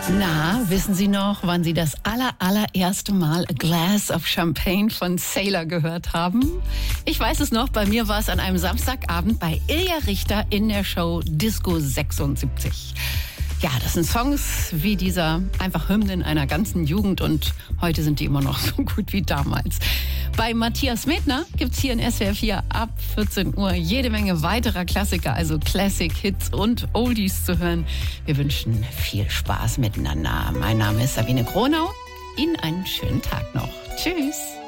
Na, wissen Sie noch, wann Sie das allererste Mal A Glass of Champagne von Sailor gehört haben? Ich weiß es noch, bei mir war es an einem Samstagabend bei Ilja Richter in der Show Disco 76. Ja, das sind Songs wie dieser, einfach Hymnen einer ganzen Jugend, und heute sind die immer noch so gut wie damals. Bei Matthias Medner gibt's hier in SWR 4 ab 14 Uhr jede Menge weiterer Klassiker, also Classic Hits und Oldies zu hören. Wir wünschen viel Spaß miteinander. Mein Name ist Sabine Gronau. Ihnen einen schönen Tag noch. Tschüss.